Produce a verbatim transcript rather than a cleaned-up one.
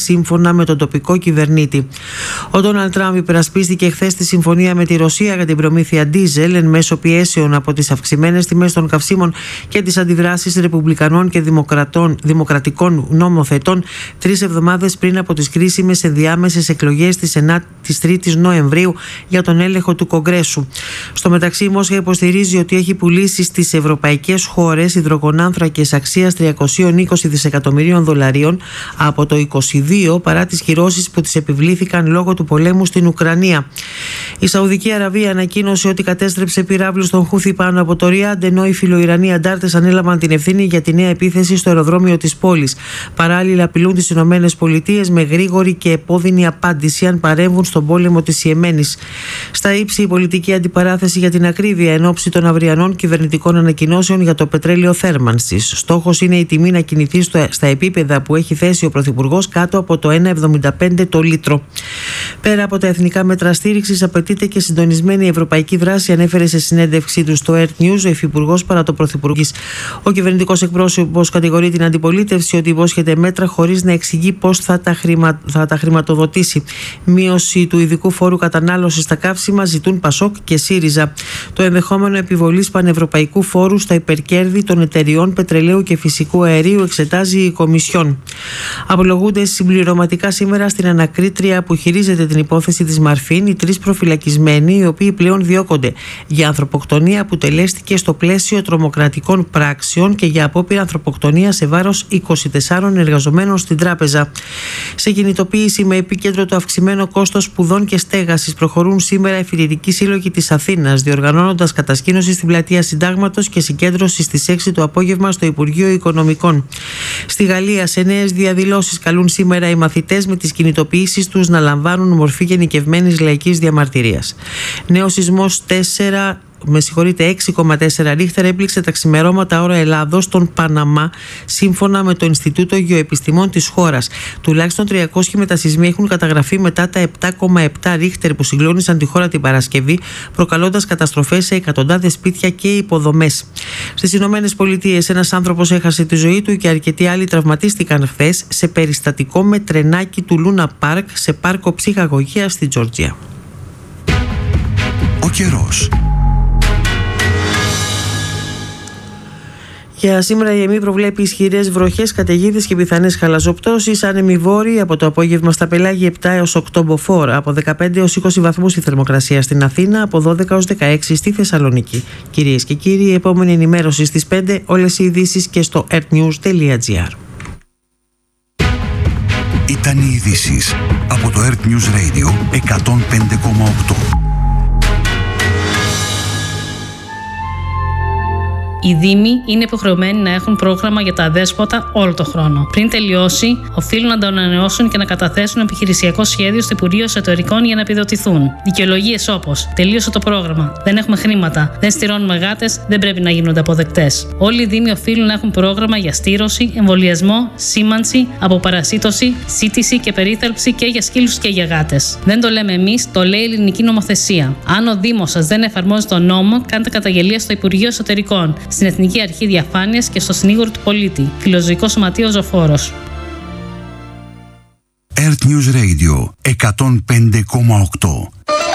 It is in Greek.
σύμφωνα με τον τοπικό κυβερνήτη. Ο Ντόναλντ Τραμπ υπερασπίστηκε χθες τη συμφωνία με τη Ρωσία για την προμήθεια ντίζελ εν μέσω πιέσεων από τις αυξημένες τιμές των καυσίμων και τις αντιδράσεις ρεπουμπλικανών και δημοκρατικών νομοθετών τρεις εβδομάδες πριν από τις κρίσιμες ενδιάμεσες εκλογές της τρίτης Νοεμβρίου για τον έλεγχο του Κογκρέσου. Στο μεταξύ, η Μόσχα υποστηρίζει ότι έχει πουλήσει στις ευρωπαϊκές χώρες υδρογονάνθρακες αξίας τριακόσια είκοσι δισεκατομμυρίων δολαρίων από το είκοσι δύο παρά τις κυρώσεις που τις επιβλήθηκαν λόγω του πολέμου στην Ουκρανία. Η Σαουδική Αραβία ανακοίνωσε ότι κατέστρεψε πυράβλους των Χούθι πάνω από το Ριάντ, ενώ οι φιλοϊρανοί αντάρτες ανέλαβαν την ευθύνη για τη νέα επίθεση στο αεροδρόμιο της πόλης. Παράλληλα, απειλούν τις Ηνωμένες Πολιτείες με γρήγορη και επώδυνη απάντηση αν παρέμβουν στον πόλεμο της Ιεμένης. Στα ύψη, η πολιτική αντιπαράθεση για την ακρίβεια εν ώψη των αυριανών κυβερνητικών ανακοινώσεων για το πετρέλαιο θέρμανσης. Στόχος είναι η τιμή να κινηθεί στα επίπεδα που έχει θέσει ο Πρωθυπουργός, κάτω από το ένα εβδομήντα πέντε το λίτρο. Πέρα από τα εθνικά μέτρα στήριξης, απαιτείται και συντονισμένη ευρωπαϊκή δράση, ανέφερε σε συνέντευξή του στο Earth News ο υφυπουργός παρά το Πρωθυπουργής. Ο κυβερνητικός εκπρόσωπος κατηγορεί την αντιπολίτευση ότι υπόσχεται μέτρα χωρίς να εξηγεί πώς θα τα, χρημα... θα τα χρηματοδοτήσει. Μείωση του ειδικού φόρου κατανάλωσης στα καύσιμα ζητούν Πασόκ και ΣΥΡΙΖΑ. Το ενδεχόμενο επιβολής πανευρωπαϊκού φόρου στα υπερκέρδη των εταιριών πετρελαίου και φυσικού αερίου εξετάζει η Κομισιόν. Απολογούνται συμπληρωματικά σήμερα στην ανακρίτρια που χειρίζεται την υπόθεση της Μαρφίν οι τρεις προφυλακισμένοι, οι οποίοι πλέον διώκονται για ανθρωποκτονία που τελέστηκε στο πλαίσιο τρομοκρατικών πράξεων και για απόπειρα ανθρωποκτονία σε βάρος είκοσι τεσσάρων εργαζομένων στην τράπεζα. Σε κινητοποίηση με επίκεντρο το αυξημένο κόστος σπουδών και στέγασης, προχωρούν σήμερα οι φοιτητικοί σύλλογοι της Αθήνας, διοργανώνοντας κατασκήνωση στην πλατεία Συντάγματος και συγκέντρωση στις έξι το απόγευμα στο Υπουργείο Οικονομικών. Στη Γαλλία, σε νέες διαδηλώσεις καλούν σήμερα οι μαθητές με τις κινητοποιήσεις τους να λαμβάνουν μορφή γενικευμένης λαϊκής διαμαρτυρίας. Νέος σεισμός τέσσερα με συγχωρείτε, έξι κόμμα τέσσερα ρίχτερ έπληξε τα ξημερώματα ώρα Ελλάδος στον Παναμά, σύμφωνα με το Ινστιτούτο Γεωεπιστημών της χώρας. Τουλάχιστον τριακόσιοι μετασεισμοί έχουν καταγραφεί μετά τα επτά κόμμα επτά ρίχτερ που συγκλώνησαν τη χώρα την Παρασκευή, προκαλώντας καταστροφές σε εκατοντάδες σπίτια και υποδομές. Στις Ηνωμένες Πολιτείες, ένας άνθρωπος έχασε τη ζωή του και αρκετοί άλλοι τραυματίστηκαν χθες σε περιστατικό με τρενάκι του Λούνα Πάρκ σε πάρκο ψυχαγωγίας στη Τζόρτζια. Ο καιρός. Για σήμερα η ΕΜΗ προβλέπει ισχυρές βροχές, καταιγίδες και πιθανές χαλαζοπτώσεις. Άνεμοι βόρειοι από το απόγευμα στα πελάγια επτά έως οκτώ μποφόρ. Από δεκαπέντε έως είκοσι βαθμούς η θερμοκρασία στην Αθήνα, από δώδεκα έως δεκαέξι στη Θεσσαλονίκη. Κυρίες και κύριοι, η επόμενη ενημέρωση στις πέντε, όλες οι ειδήσεις και στο earthnews τελεία gr. Ήταν οι ειδήσεις από το Earth News Radio εκατόν πέντε κόμμα οκτώ. Οι Δήμοι είναι υποχρεωμένοι να έχουν πρόγραμμα για τα αδέσποτα όλο το χρόνο. Πριν τελειώσει, οφείλουν να το ανανεώσουν και να καταθέσουν επιχειρησιακό σχέδιο στο Υπουργείο Εσωτερικών για να επιδοτηθούν. Δικαιολογίες όπως τελείωσε το πρόγραμμα, δεν έχουμε χρήματα, δεν στηρώνουμε γάτες, δεν πρέπει να γίνονται αποδεκτές. Όλοι οι Δήμοι οφείλουν να έχουν πρόγραμμα για στήρωση, εμβολιασμό, σήμανση, αποπαρασίτωση, σύτηση και περίθαλψη και για σκύλους και για γάτες. Δεν το λέμε εμείς, το λέει η ελληνική νομοθεσία. Αν ο Δήμος σας δεν εφαρμόζει τον νόμο, κάντε καταγγελία στο Υπουργείο Εσωτερικών, στην Εθνική Αρχή Διαφάνειας και στο Συνήγορο του Πολίτη. Φιλοζωικό Σωματείο Ζωφόρος. Earth News Radio εκατόν πέντε κόμμα οκτώ.